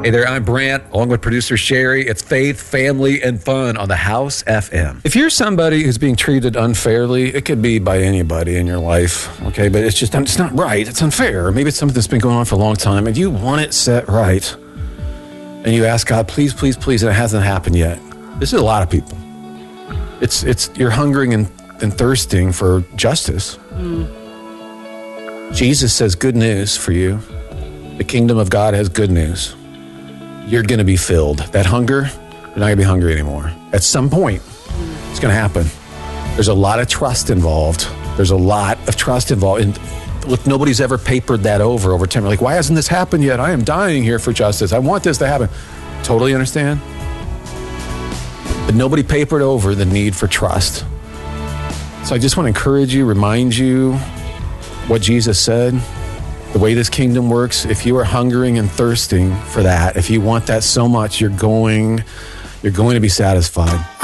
Hey there, I'm Brant, along with producer Sherry. It's faith, family, and fun on the House FM. If you're somebody who's being treated unfairly, it could be by anybody in your life, okay? But it's not right. It's unfair. Maybe it's something that's been going on for a long time, and you want it set right. And you ask God, please, please, please, and it hasn't happened yet. This is a lot of people. You're hungering and thirsting for justice. Jesus says good news for you. The kingdom of God has good news. You're going to be filled. That hunger, you're not going to be hungry anymore. At some point, it's going to happen. There's a lot of trust involved. And look, nobody's ever papered that over time. Like, why hasn't this happened yet? I am dying here for justice. I want this to happen. Totally understand. But nobody papered over the need for trust. So I just want to encourage you, remind you what Jesus said. The way this kingdom works, if you are hungering and thirsting for that, if you want that so much, you're going to be satisfied.